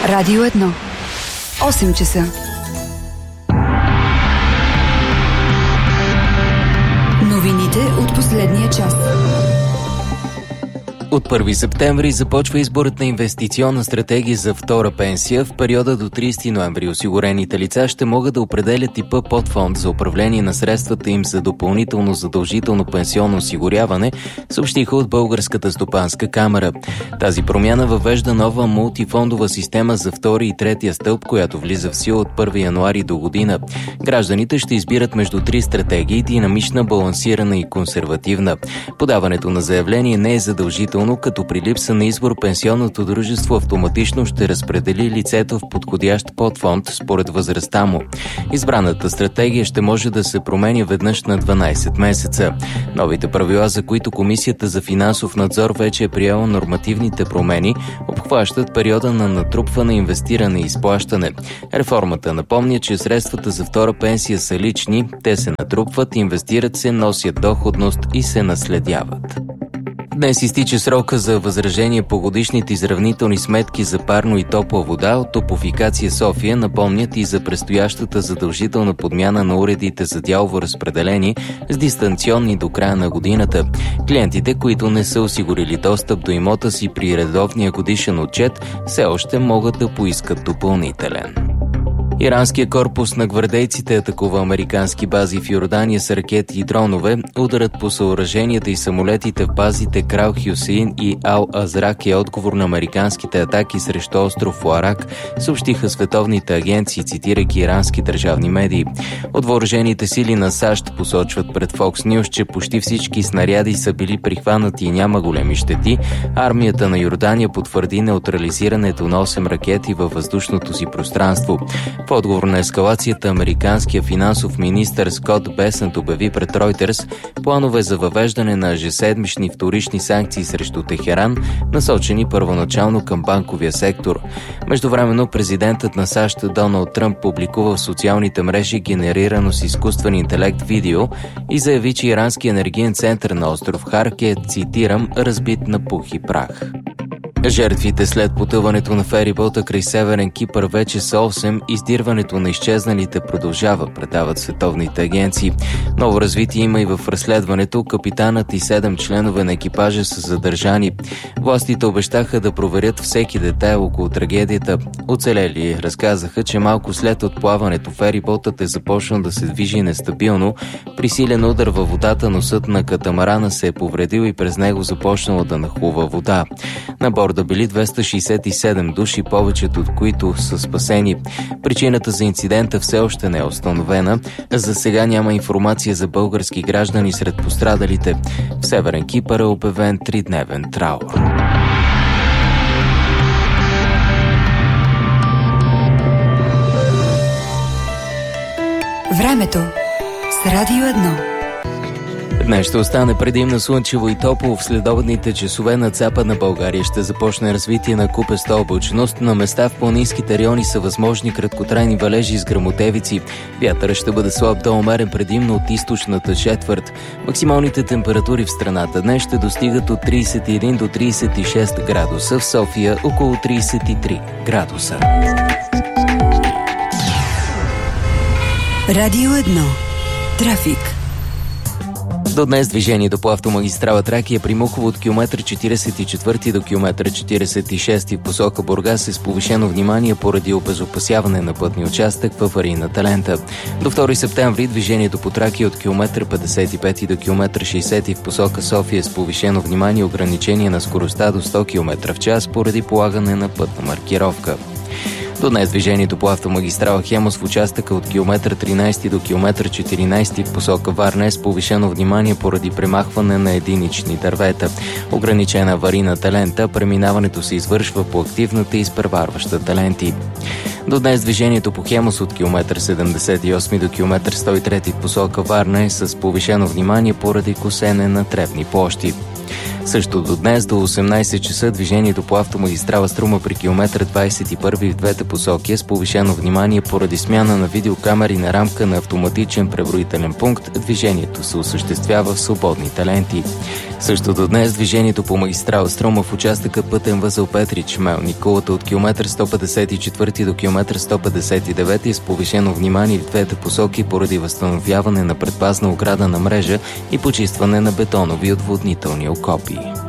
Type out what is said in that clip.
Радио 1. 8 часа. Новините от последния час. От 1 септември започва изборът на инвестиционна стратегия за втора пенсия. В периода до 30 ноември осигурените лица ще могат да определят типа подфонд за управление на средствата им за допълнително задължително пенсионно осигуряване, съобщиха от Българската стопанска камара. Тази промяна въвежда нова мултифондова система за втори и третия стълб, която влиза в сила от 1 януари до година. Гражданите ще избират между 3 стратегии: динамична, балансирана и консервативна. Подаването на заявление не е задължително, като при липса на избор пенсионното дружество автоматично ще разпредели лицето в подходящ подфонд според възрастта му. Избраната стратегия ще може да се променя веднъж на 12 месеца. Новите правила, за които Комисията за финансов надзор вече е приела нормативните промени, обхващат периода на натрупване, инвестиране и изплащане. Реформата напомня, че средствата за втора пенсия са лични, те се натрупват, инвестират се, носят доходност и се наследяват. Днес изтича срока за възражение по годишните изравнителни сметки за парно и топла вода. От Топлофикация София напомнят и за предстоящата задължителна подмяна на уредите за дялово разпределение с дистанционни до края на годината. Клиентите, които не са осигурили достъп до имота си при редовния годишен отчет, все още могат да поискат допълнителен. Иранският корпус на гвардейците атакува американски бази в Йордания с ракети и дронове. Ударът по съоръженията и самолетите в базите Крал Хюсеин и Ал Азрак е отговор на американските атаки срещу остров Уарак, съобщиха световните агенции, цитирайки ирански държавни медии. От въоръжените сили на САЩ посочват пред Fox News, че почти всички снаряди са били прихванати и няма големи щети. Армията на Йордания потвърди неутрализирането на 8 ракети във въздушното си пространство. В отговор на ескалацията, американският финансов министър Скот Бесънт обяви пред Reuters планове за въвеждане на ежеседмични вторични санкции срещу Техеран, насочени първоначално към банковия сектор. Междувременно президентът на САЩ Доналд Тръмп публикува в социалните мрежи генерирано с изкуствен интелект видео и заяви, че иранският енергиен център на остров Харк е, цитирам, разбит на пух и прах. Жертвите след потъването на ферибота край Северен Кипър вече са 8. Издирването на изчезналите продължава, предават световните агенции. Ново развитие има и в разследването. Капитанът и 7 членове на екипажа са задържани. Властите обещаха да проверят всеки детайл около трагедията. Оцелели разказаха, че малко след отплаването фериботът е започнал да се движи нестабилно. При силен удар във водата носът на катамарана се е повредил и през него започнало да нахлува вода. На борда били 267 души, повечето от които са спасени. Причината за инцидента все още не е установена. За сега няма информация за български граждани сред пострадалите. В Северен Кипър е обявен 3-дневен траур. Времето с Радио 1. Днес ще остане предимно слънчево и топло. В следобедните часове над Западна България ще започне развитие на купеста облачност. На места в планинските райони са възможни краткотрайни валежи с гръмотевици. Вятърът ще бъде слаб до умерен предимно от източната четвърт. Максималните температури в страната днес ще достигат от 31 до 36 градуса. В София около 33 градуса. Радио 1. Трафик. До днес движението по автомагистрала Тракия при Мухово от километър 44 до километър 46 в посока Бургас е с повишено внимание поради обезопасяване на пътния участък в аварийната лента. До 2 септември движението по Тракия от километър 55 до километър 60 в посока София е с повишено внимание и ограничение на скоростта до 100 км в час поради полагане на пътна маркировка. До днес движението по автомагистрала Хемус в участъка от километър 13 до километър 14 в посока Варна е с повишено внимание поради премахване на единични дървета. Ограничена аварийната лента, преминаването се извършва по активната и изпреварващата ленти. До днес движението по Хемус от километър 78 до километър 103 в посока Варна е с повишено внимание поради косене на тревни площи. Също до днес до 18 часа движението по автомагистрала Струма при километър 21 в двете посоки е с повишено внимание поради смяна на видеокамери на рамка на автоматичен преброителен пункт. Движението се осъществява в свободните ленти. Същото днес движението по магистрала Струма в участъка пътен възел Петрич Мелник, колата от километър 154 до километър 159 е с повишено внимание в двете посоки поради възстановяване на предпазна ограда на мрежа и почистване на бетонови отводнителни окопи.